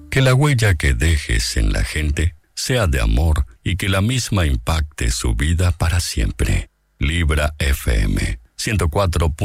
Que la huella que dejes en la gente sea de amor y que la misma impacte su vida para siempre. Libra FM 104.